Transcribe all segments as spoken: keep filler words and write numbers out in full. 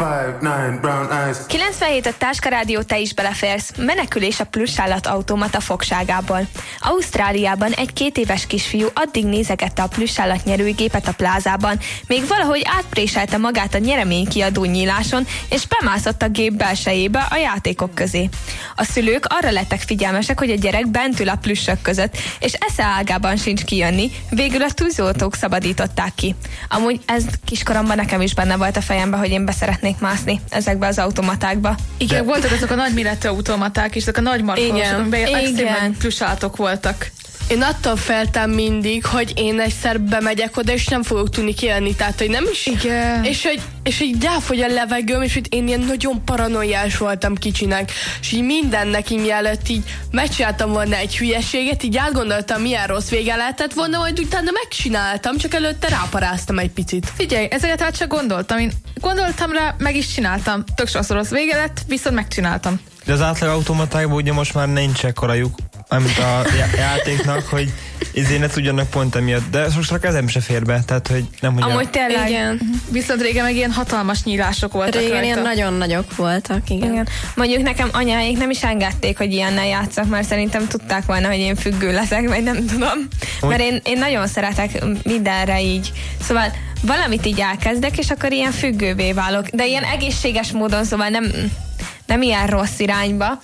kilencvenhét a Táska Rádió, te is beleférsz. Menekülés a pluszállat automata fogságából. Ausztráliában egy két éves kisfiú addig nézegette a pluszállat nyerőgépet a plázában, még valahogy átpréselte magát a nyereménykiadó nyíláson, és bemászott a gép belsejébe a játékok közé. A szülők arra lettek figyelmesek, hogy a gyerek bent ül a plüssök között, és esze ágában sincs kijönni, végül a tűzoltók szabadították ki. Amúgy ez kiskoromban nekem is benne volt a fejemben, hogy én beszeretnék mászni ezekbe az automatákba. Igen, de... voltak azok a nagy méretű automaták, és azok a nagy markolósok, amiben extrém plusállatok voltak. Én attól féltem mindig, hogy én egyszer bemegyek oda, és nem fogok tudni kijönni, tehát, hogy nem is... Igen. És hogy, és hogy elfogy a levegőm, és hogy én ilyen nagyon paranoiás voltam kicsinek, és így mindennek így mielőtt így megcsináltam volna egy hülyeséget, így átgondoltam, milyen rossz vége lehetett volna, majd utána megcsináltam, csak előtte ráparáztam egy picit. Figyelj, ezeket hát csak gondoltam, én gondoltam rá, meg is csináltam. Tök sokszor rossz vége lett, viszont megcsináltam. De az átlag automatákban ugye most már nincs ekkora amit a játéknak, hogy ezért ne tudjanak pont emiatt, de most a kezem se fér be, tehát hogy nem hogy amúgy tényleg. Igen. Viszont régen meg ilyen hatalmas nyílások voltak régen rajta. Ilyen nagyon nagyok voltak, igen. igen. Mondjuk nekem anyáik nem is engedték, hogy ilyennel játszak, mert szerintem tudták volna, hogy én függő leszek, vagy nem tudom. Hogy? Mert én, én nagyon szeretek mindenre így. Szóval valamit így elkezdek, és akkor ilyen függővé válok. De ilyen egészséges módon, szóval nem, nem ilyen rossz irányba.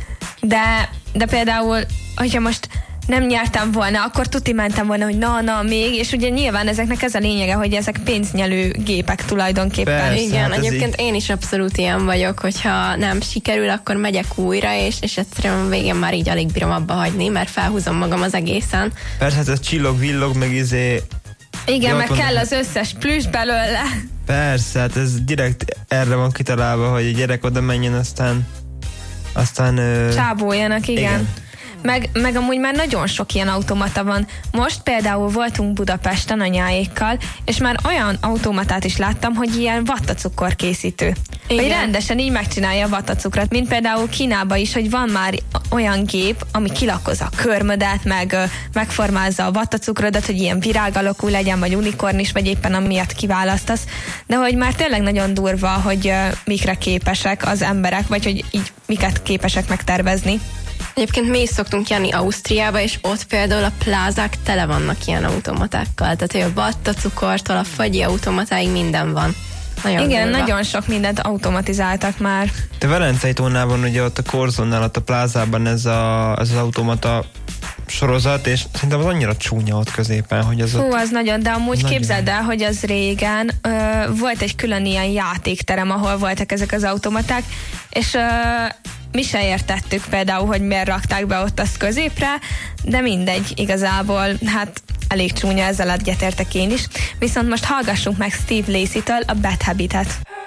De, de például, hogyha most nem nyertem volna, akkor tuti mentem volna, hogy na, na, még, és ugye nyilván ezeknek ez a lényege, hogy ezek pénznyelő gépek tulajdonképpen. Persze, igen, hát egyébként így... én is abszolút ilyen vagyok, hogyha nem sikerül, akkor megyek újra, és, és egyszerűen végén már így alig bírom abba hagyni, mert felhúzom magam az egészen. Persze, hát ez csillog, villog, meg izé... Igen, meg kell az összes plüss belőle. Persze, hát ez direkt erre van kitalálva, hogy a gyerek oda menjen, aztán aztán... Ö... Csábuljanak, igen. igen. Meg, meg amúgy már nagyon sok ilyen automata van. Most például voltunk Budapesten anyáékkal, és már olyan automatát is láttam, hogy ilyen vattacukor készítő. Hogy rendesen így megcsinálja a vattacukrot, mint például Kínában is, hogy van már olyan gép, ami kilakkozza a körmödet, meg megformázza a vattacukrodat, hogy ilyen virágalakú legyen, vagy unikornis, vagy éppen amiatt kiválasztasz. De hogy már tényleg nagyon durva, hogy uh, mikre képesek az emberek, vagy hogy így miket képesek megtervezni. Egyébként mi is szoktunk járni Ausztriába, és ott például a plázák tele vannak ilyen automatákkal. Tehát, hogy a vattacukortól a fagyi automatáig minden van. Nagyon igen, durva. Nagyon sok mindent automatizáltak már. De Velencei tónában ugye ott a Korzonnál, ott a plázában ez, a, ez az automata sorozat, és szerintem az annyira csúnya ott középen, hogy az Hú, ott... az nagyon, de amúgy nagyon. Képzeld el, hogy az régen ö, volt egy külön ilyen játékterem, ahol voltak ezek az automaták, és ö, mi se értettük például, hogy miért rakták be ott azt középre, de mindegy, igazából, hát elég csúnya, ezzel egyetértek én is. Viszont most hallgassunk meg Steve Lacy-től a Bad Habit-et.